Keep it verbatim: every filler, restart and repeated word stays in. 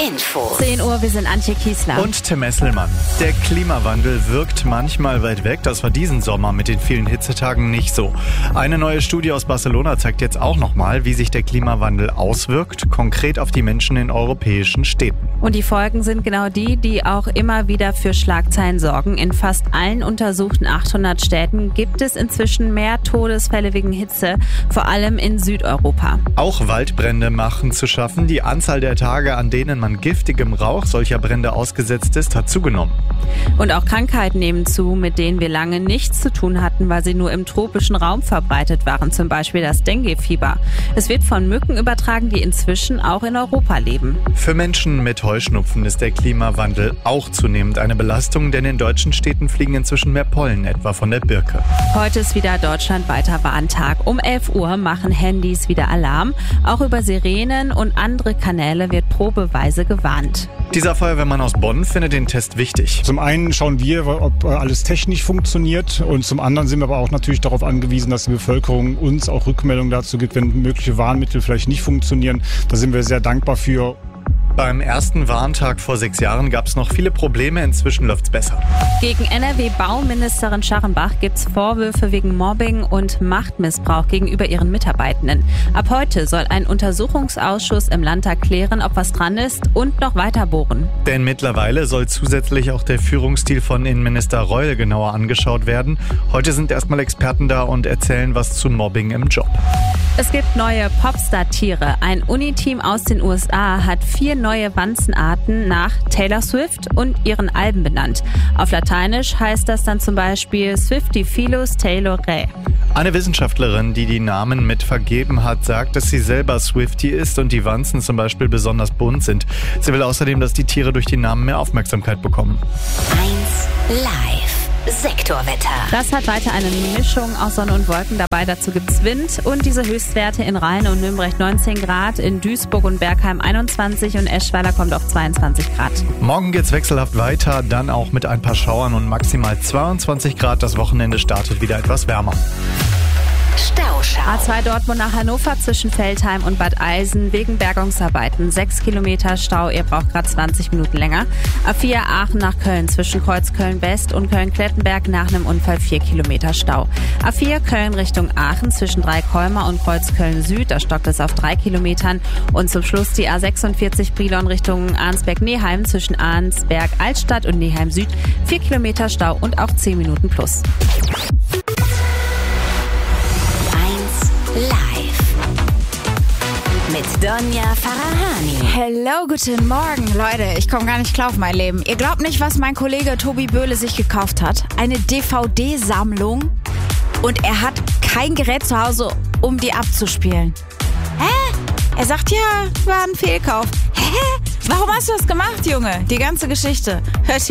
Info. zehn Uhr, wir sind Antje Kiesler. Und Tim Esselmann. Der Klimawandel wirkt manchmal weit weg. Das war diesen Sommer mit den vielen Hitzetagen nicht so. Eine neue Studie aus Barcelona zeigt jetzt auch nochmal, wie sich der Klimawandel auswirkt, konkret auf die Menschen in europäischen Städten. Und die Folgen sind genau die, die auch immer wieder für Schlagzeilen sorgen. In fast allen untersuchten achthundert Städten gibt es inzwischen mehr Todesfälle wegen Hitze, vor allem in Südeuropa. Auch Waldbrände machen zu schaffen. Die Anzahl der Tage, an denen man giftigem Rauch solcher Brände ausgesetzt ist, hat zugenommen. Und auch Krankheiten nehmen zu, mit denen wir lange nichts zu tun hatten, weil sie nur im tropischen Raum verbreitet waren, zum Beispiel das Dengue-Fieber. Es wird von Mücken übertragen, die inzwischen auch in Europa leben. Für Menschen mit Heuschnupfen ist der Klimawandel auch zunehmend eine Belastung, denn in deutschen Städten fliegen inzwischen mehr Pollen, etwa von der Birke. Heute ist wieder deutschlandweiter Warntag. Um elf Uhr machen Handys wieder Alarm. Auch über Sirenen und andere Kanäle wird probeweise gewarnt. Dieser Feuerwehrmann aus Bonn findet den Test wichtig. Zum einen schauen wir, ob alles technisch funktioniert, und zum anderen sind wir aber auch natürlich darauf angewiesen, dass die Bevölkerung uns auch Rückmeldungen dazu gibt, wenn mögliche Warnmittel vielleicht nicht funktionieren. Da sind wir sehr dankbar für. Beim ersten Warntag vor sechs Jahren gab es noch viele Probleme, inzwischen läuft's besser. Gegen N R W-Bauministerin Scharrenbach gibt's Vorwürfe wegen Mobbing und Machtmissbrauch gegenüber ihren Mitarbeitenden. Ab heute soll ein Untersuchungsausschuss im Landtag klären, ob was dran ist, und noch weiter bohren. Denn mittlerweile soll zusätzlich auch der Führungsstil von Innenminister Reul genauer angeschaut werden. Heute sind erstmal Experten da und erzählen was zu Mobbing im Job. Es gibt neue Popstar-Tiere. Ein Uniteam aus den U S A hat vier neue Wanzenarten nach Taylor Swift und ihren Alben benannt. Auf Lateinisch heißt das dann zum Beispiel Swiftifilus taylorrae. Eine Wissenschaftlerin, die die Namen mit vergeben hat, sagt, dass sie selber Swiftie ist und die Wanzen zum Beispiel besonders bunt sind. Sie will außerdem, dass die Tiere durch die Namen mehr Aufmerksamkeit bekommen. eins Live. Sektorwetter. Das hat weiter eine Mischung aus Sonne und Wolken dabei. Dazu gibt's Wind und diese Höchstwerte in Rhein und Nürnberg neunzehn Grad, in Duisburg und Bergheim einundzwanzig und Eschweiler kommt auf zweiundzwanzig Grad. Morgen geht's wechselhaft weiter, dann auch mit ein paar Schauern und maximal zweiundzwanzig Grad. Das Wochenende startet wieder etwas wärmer. Stauschau. A zwei Dortmund nach Hannover zwischen Veltheim und Bad Eisen wegen Bergungsarbeiten. sechs Kilometer Stau, ihr braucht gerade zwanzig Minuten länger. A vier Aachen nach Köln zwischen Kreuzköln West und Köln-Klettenberg nach einem Unfall vier Kilometer Stau. A vier Köln Richtung Aachen zwischen Dreikolmer und Kreuzköln Süd, da stockt es auf drei Kilometern. Und zum Schluss die A sechsundvierzig Brilon Richtung Arnsberg-Neheim zwischen Arnsberg-Altstadt und Neheim Süd. vier Kilometer Stau und auch zehn Minuten plus. Live mit Donja Farahani. Hello, guten Morgen, Leute. Ich komme gar nicht klar auf mein Leben. Ihr glaubt nicht, was mein Kollege Tobi Böhle sich gekauft hat. Eine D V D-Sammlung. Und er hat kein Gerät zu Hause, um die abzuspielen. Hä? Er sagt, ja, war ein Fehlkauf. Hä? Warum hast du das gemacht, Junge? Die ganze Geschichte. Hört ihr?